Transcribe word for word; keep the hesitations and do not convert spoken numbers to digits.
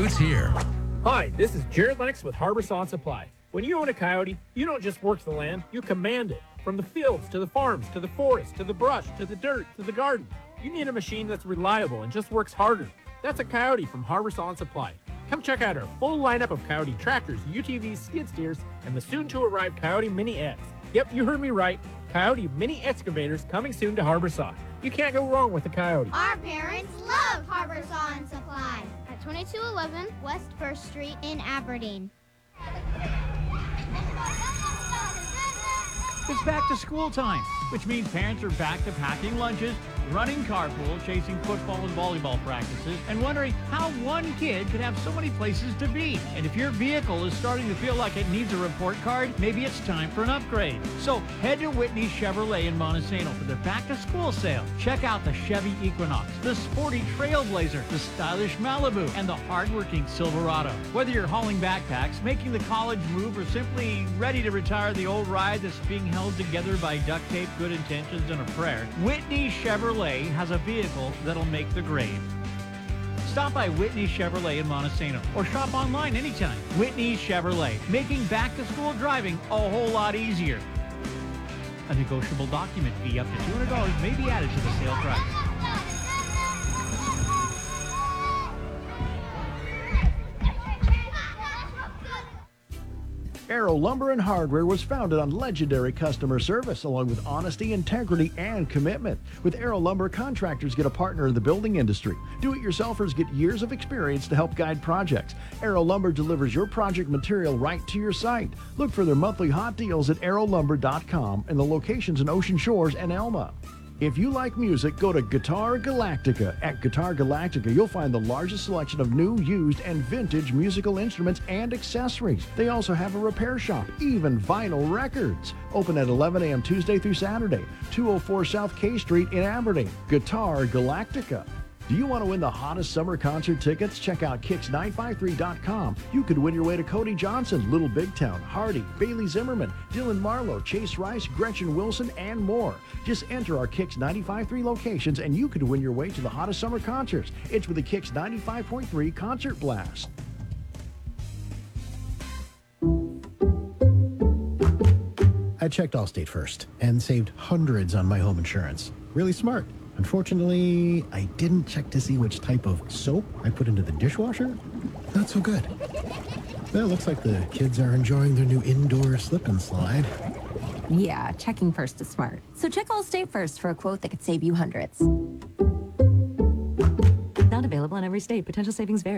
it's here. Hi, this is Jared Lennox with Harbor Saw Supply. When you own a Coyote, you don't just work the land, you command it. From the fields, to the farms, to the forest, to the brush, to the dirt, to the garden. You need a machine that's reliable and just works harder. That's a Coyote from Harbor Saw Supply. Come check out our full lineup of Coyote tractors, U T Vs, skid steers, and the soon-to-arrive Coyote Mini X. Yep, you heard me right. Coyote Mini Excavators coming soon to Harbor Saw. You can't go wrong with a Coyote. Our parents love Harbor Saw and Supply at twenty-two eleven West First Street in Aberdeen. It's back to school time, which means parents are back to packing lunches, running carpool, chasing football and volleyball practices, and wondering how one kid could have so many places to be. And if your vehicle is starting to feel like it needs a report card, maybe it's time for an upgrade. So head to Whitney Chevrolet in Montesano for their back-to-school sale. Check out the Chevy Equinox, the sporty Trailblazer, the stylish Malibu, and the hardworking Silverado. Whether you're hauling backpacks, making the college move, or simply ready to retire the old ride that's being held together by duct tape, good intentions, and a prayer, Whitney Chevrolet has a vehicle that'll make the grade. Stop by Whitney Chevrolet in Montesano or shop online anytime. Whitney Chevrolet, making back-to-school driving a whole lot easier. A negotiable document fee up to two hundred dollars may be added to the sale price. Arrow Lumber and Hardware was founded on legendary customer service along with honesty, integrity, and commitment. With Arrow Lumber, contractors get a partner in the building industry. Do-it-yourselfers get years of experience to help guide projects. Arrow Lumber delivers your project material right to your site. Look for their monthly hot deals at arrow lumber dot com and the locations in Ocean Shores and Elma. If you like music, go to Guitar Galactica. At Guitar Galactica, you'll find the largest selection of new, used, and vintage musical instruments and accessories. They also have a repair shop, even vinyl records. Open at eleven a.m. Tuesday through Saturday, two oh four South K Street in Aberdeen. Guitar Galactica. Do you want to win the hottest summer concert tickets? Check out kicks nine five three dot com. You could win your way to Cody Johnson, Little Big Town, Hardy, Bailey Zimmerman, Dylan Marlowe, Chase Rice, Gretchen Wilson, and more. Just enter our Kicks ninety-five point three locations and you could win your way to the hottest summer concerts. It's with the Kicks ninety-five point three Concert Blast. I checked Allstate first and saved hundreds on my home insurance. Really smart. Unfortunately, I didn't check to see which type of soap I put into the dishwasher. Not so good. Well, it looks like the kids are enjoying their new indoor slip and slide. Yeah, checking first is smart. So check Allstate first for a quote that could save you hundreds. Not available in every state. Potential savings vary.